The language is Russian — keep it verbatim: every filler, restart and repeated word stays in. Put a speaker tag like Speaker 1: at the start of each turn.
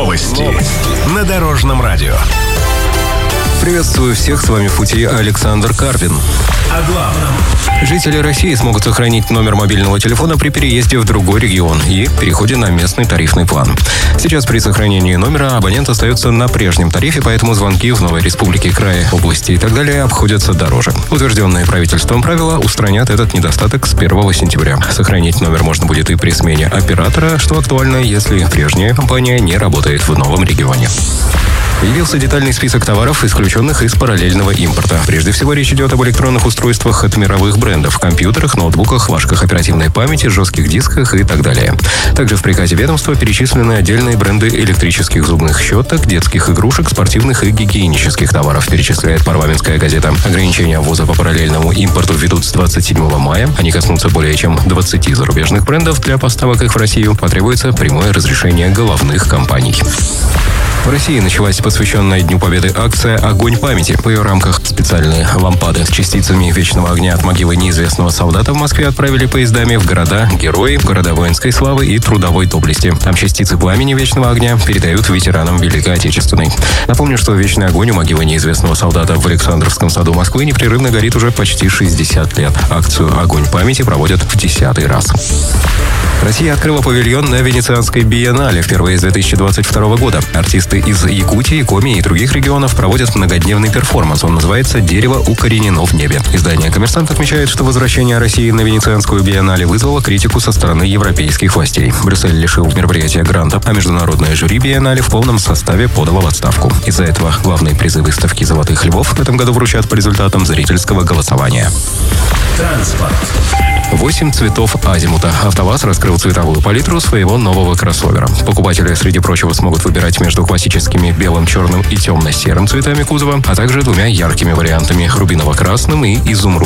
Speaker 1: Новости на Дорожном радио.
Speaker 2: Приветствую всех, с вами в пути Александр Карпин.
Speaker 1: О главном.
Speaker 2: Жители России смогут сохранить номер мобильного телефона при переезде в другой регион и переходе на местный тарифный план. Сейчас при сохранении номера абонент остается на прежнем тарифе, поэтому звонки в новой республике, крае, области и так далее обходятся дороже. Утвержденные правительством правила устранят этот недостаток с первого сентября. Сохранить номер можно будет и при смене оператора, что актуально, если прежняя компания не работает в новом регионе. Появился детальный список товаров, исключенных из параллельного импорта. Прежде всего, речь идет об электронных устройствах от мировых брендов, компьютерах, ноутбуках, флешках оперативной памяти, жестких дисках и так далее. Также в приказе ведомства перечислены отдельные бренды электрических зубных щеток, детских игрушек, спортивных и гигиенических товаров, перечисляет парламентская газета. Ограничения ввоза по параллельному импорту введут с двадцать седьмого мая. Они коснутся более чем двадцати зарубежных брендов. Для поставок их в Россию потребуется прямое разрешение головных компаний. В России началась посвященная Дню Победы акция «Огонь памяти». В ее рамках специальные лампады с частицами вечного огня от могилы неизвестного солдата в Москве отправили поездами в города-герои, города воинской славы и трудовой доблести. Там частицы пламени вечного огня передают ветеранам Великой Отечественной. Напомню, что вечный огонь у могилы неизвестного солдата в Александровском саду Москвы непрерывно горит уже почти шестьдесят лет. Акцию «Огонь памяти» проводят в десятый раз. Россия открыла павильон на Венецианской биеннале впервые с две тысячи двадцать второго года. Артисты из Якутии, Коми и других регионов проводят многодневный перформанс. Он называется «Дерево укоренено в небе». Издание «Коммерсант» отмечает, что возвращение России на Венецианскую биеннале вызвало критику со стороны европейских властей. Брюссель лишил мероприятия гранта, а международное жюри биеннале в полном составе подало в отставку. Из-за этого главные призы выставки «Золотых львов» в этом году вручат по результатам зрительского голосования.
Speaker 1: Транспорт.
Speaker 2: Восемь цветов азимута. АвтоВАЗ раскрыл цветовую палитру своего нового кроссовера. Покупатели, среди прочего, смогут выбирать между классическими белым, черным и темно-серым цветами кузова, а также двумя яркими вариантами – рубиново-красным и изумрудным.